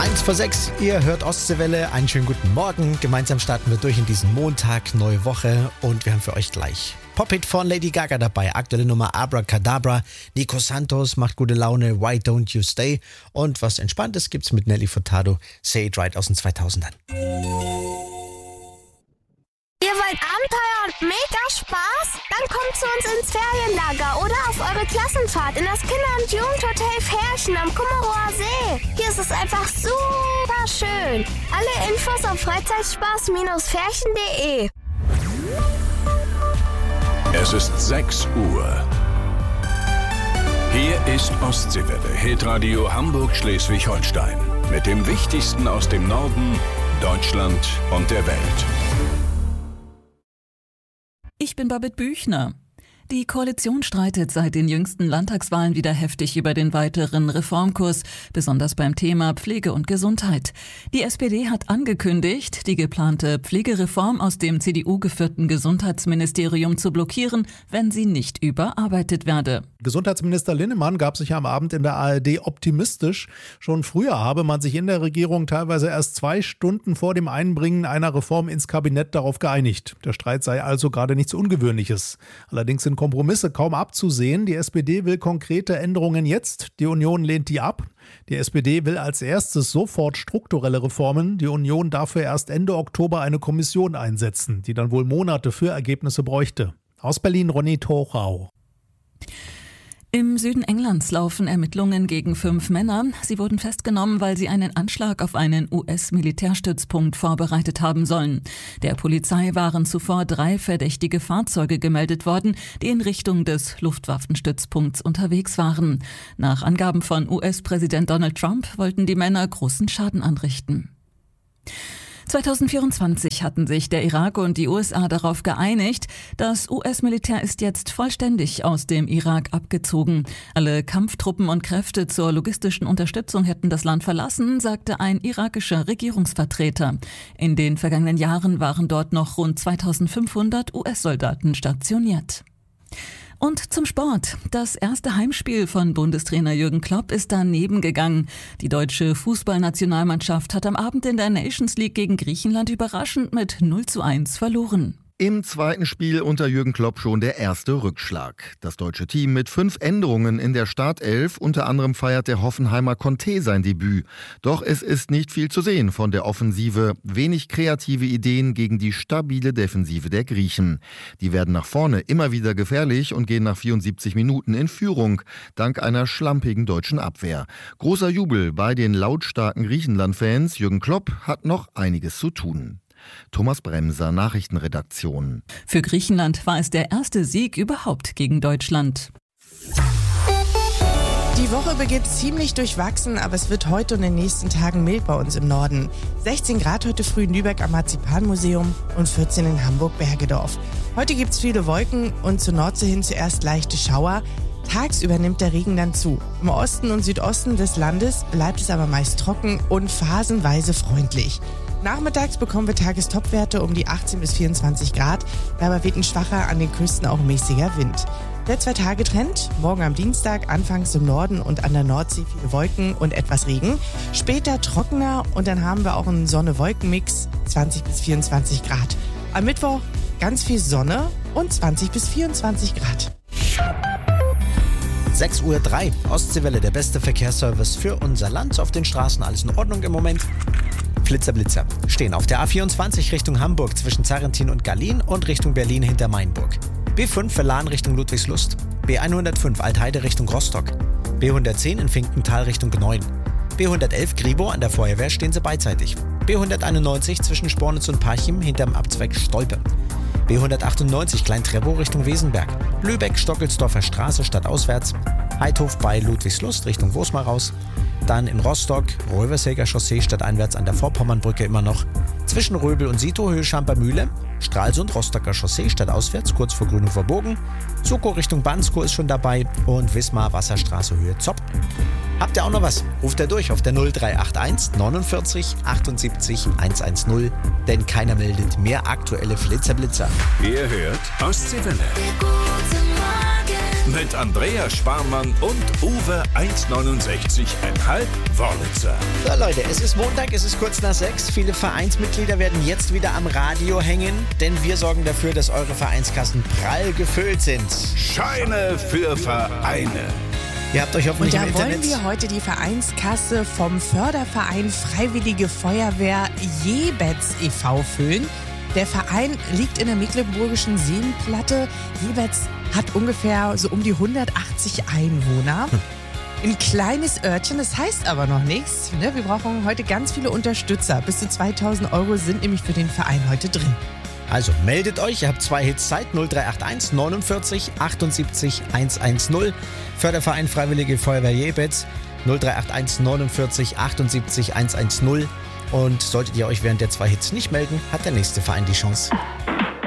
1:06, ihr hört Ostseewelle, einen schönen guten Morgen. Gemeinsam starten wir durch in diesen Montag, neue Woche und wir haben für euch gleich Pop-Hit von Lady Gaga dabei, aktuelle Nummer Abracadabra, Nico Santos macht gute Laune, Why Don't You Stay und was Entspanntes gibt's mit Nelly Furtado, Say It Right aus den 2000ern. Ihr wollt Abenteuer und mega Spaß? Dann kommt zu uns ins Ferienlager oder auf eure Klassenfahrt in das Kinder- und Jugendhotel Ferchen am Kummerower See. Hier ist es einfach super schön. Alle Infos auf freizeitspaß-ferchen.de. Es ist 6 Uhr. Hier ist Ostseewelle, Hitradio Hamburg-Schleswig-Holstein. Mit dem Wichtigsten aus dem Norden, Deutschland und der Welt. Ich bin Babette Büchner. Die Koalition streitet seit den jüngsten Landtagswahlen wieder heftig über den weiteren Reformkurs, besonders beim Thema Pflege und Gesundheit. Die SPD hat angekündigt, die geplante Pflegereform aus dem CDU-geführten Gesundheitsministerium zu blockieren, wenn sie nicht überarbeitet werde. Gesundheitsminister Linnemann gab sich am Abend in der ARD optimistisch. Schon früher habe man sich in der Regierung teilweise erst 2 Stunden vor dem Einbringen einer Reform ins Kabinett darauf geeinigt. Der Streit sei also gerade nichts Ungewöhnliches. Allerdings sind Kompromisse kaum abzusehen. Die SPD will konkrete Änderungen jetzt. Die Union lehnt die ab. Die SPD will als erstes sofort strukturelle Reformen. Die Union dafür erst Ende Oktober eine Kommission einsetzen, die dann wohl Monate für Ergebnisse bräuchte. Aus Berlin Ronny Torau. Im Süden Englands laufen Ermittlungen gegen 5 Männer. Sie wurden festgenommen, weil sie einen Anschlag auf einen US-Militärstützpunkt vorbereitet haben sollen. Der Polizei waren zuvor 3 verdächtige Fahrzeuge gemeldet worden, die in Richtung des Luftwaffenstützpunkts unterwegs waren. Nach Angaben von US-Präsident Donald Trump wollten die Männer großen Schaden anrichten. 2024 hatten sich der Irak und die USA darauf geeinigt, das US-Militär ist jetzt vollständig aus dem Irak abgezogen. Alle Kampftruppen und Kräfte zur logistischen Unterstützung hätten das Land verlassen, sagte ein irakischer Regierungsvertreter. In den vergangenen Jahren waren dort noch rund 2500 US-Soldaten stationiert. Und zum Sport. Das erste Heimspiel von Bundestrainer Jürgen Klopp ist daneben gegangen. Die deutsche Fußballnationalmannschaft hat am Abend in der Nations League gegen Griechenland überraschend mit 0:1 verloren. Im zweiten Spiel unter Jürgen Klopp schon der erste Rückschlag. Das deutsche Team mit 5 Änderungen in der Startelf. Unter anderem feiert der Hoffenheimer Conte sein Debüt. Doch es ist nicht viel zu sehen von der Offensive. Wenig kreative Ideen gegen die stabile Defensive der Griechen. Die werden nach vorne immer wieder gefährlich und gehen nach 74 Minuten in Führung, dank einer schlampigen deutschen Abwehr. Großer Jubel bei den lautstarken Griechenland-Fans. Jürgen Klopp hat noch einiges zu tun. Thomas Bremser, Nachrichtenredaktion. Für Griechenland war es der erste Sieg überhaupt gegen Deutschland. Die Woche beginnt ziemlich durchwachsen, aber es wird heute und in den nächsten Tagen mild bei uns im Norden. 16 Grad heute früh in Lübeck am Marzipanmuseum und 14 in Hamburg-Bergedorf. Heute gibt's viele Wolken und zur Nordsee hin zuerst leichte Schauer. Tagsüber nimmt der Regen dann zu. Im Osten und Südosten des Landes bleibt es aber meist trocken und phasenweise freundlich. Nachmittags bekommen wir Tagestopwerte um die 18 bis 24 Grad. Dabei weht ein schwacher, an den Küsten auch mäßiger Wind. Der 2-Tage-Trend, morgen am Dienstag anfangs im Norden und an der Nordsee viele Wolken und etwas Regen. Später trockener und dann haben wir auch einen Sonne-Wolken-Mix, 20 bis 24 Grad. Am Mittwoch ganz viel Sonne und 20 bis 24 Grad. 6:03 Uhr, Ostseewelle, der beste Verkehrsservice für unser Land. Auf den Straßen alles in Ordnung im Moment. Blitzer stehen auf der A24 Richtung Hamburg zwischen Zarrentin und Gallien und Richtung Berlin hinter Mainburg. B5 Verlan Richtung Ludwigslust. B105 Altheide Richtung Rostock. B110 in Finkenthal Richtung Gneuin. B111 Gribo an der Feuerwehr stehen sie beidseitig. B191 zwischen Spornitz und Parchim hinterm Abzweig Stolpe. B198 Klein-Treptow Richtung Wesenberg. Lübeck-Stockelsdorfer Straße stadtauswärts. Heidhof bei Ludwigslust Richtung Wosmar raus. Dann in Rostock, Röversäger Chaussee stadteinwärts an der Vorpommernbrücke immer noch. Zwischen Röbel und Sito Höhe Schampermühle. Stralsund Rostocker Chaussee stadtauswärts kurz vor Grünhofer Bogen. Suko Richtung Bansko ist schon dabei. Und Wismar Wasserstraße Höhe Zopp. Habt ihr auch noch was? Ruft er durch auf der 0381 49 78 110. Denn keiner meldet mehr aktuelle Flitzer. Ihr hört Ostseewelle. Guten Morgen. Mit Andrea Sparmann und Uwe 1,69,5 Wörlitzer. So Leute, es ist Montag, es ist kurz nach 6. Viele Vereinsmitglieder werden jetzt wieder am Radio hängen, denn wir sorgen dafür, dass eure Vereinskassen prall gefüllt sind. Scheine für Vereine. Ihr habt euch hoffentlich Und da im wollen Internet... wir heute die Vereinskasse vom Förderverein Freiwillige Feuerwehr Jebetz e.V. füllen. Der Verein liegt in der mecklenburgischen Seenplatte. Jebetz hat ungefähr so um die 180 Einwohner. Ein kleines Örtchen, das heißt aber noch nichts. Ne? Wir brauchen heute ganz viele Unterstützer. Bis zu 2.000 € sind nämlich für den Verein heute drin. Also meldet euch, ihr habt 2 Hits Zeit, 0381 49 78 110. Förderverein Freiwillige Feuerwehr Jebetz, 0381 49 78 110. Und solltet ihr euch während der 2 Hits nicht melden, hat der nächste Verein die Chance.